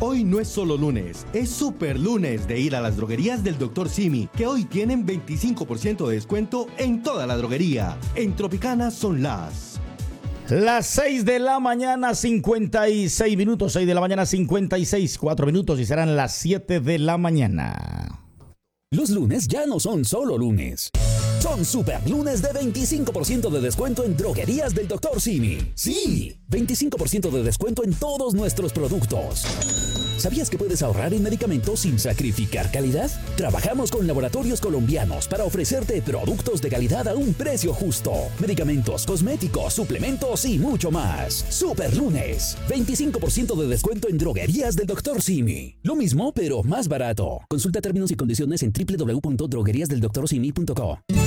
Hoy no es solo lunes, es super lunes de ir a las droguerías del Dr. Simi, que hoy tienen 25% de descuento en toda la droguería. En Tropicana son las 6 de la mañana, 56 minutos, 6 de la mañana, 56, 4 minutos y serán las 7 de la mañana. Los lunes ya no son solo lunes. Son super lunes de 25% de descuento en droguerías del Dr. Simi. Sí, 25% de descuento en todos nuestros productos. ¿Sabías que puedes ahorrar en medicamentos sin sacrificar calidad? Trabajamos con laboratorios colombianos para ofrecerte productos de calidad a un precio justo. Medicamentos, cosméticos, suplementos y mucho más. Super lunes, 25% de descuento en droguerías del Dr. Simi. Lo mismo, pero más barato. Consulta términos y condiciones en www.drogueriasdeldoctorsimi.co.